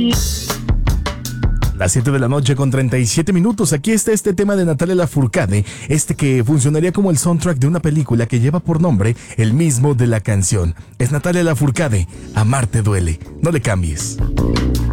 Las 7 de la noche con 37 minutos. Aquí está este tema de Natalia Lafourcade, que funcionaría como el soundtrack de una película que lleva por nombre el mismo de la canción. Es Natalia Lafourcade, Amarte duele. No le cambies.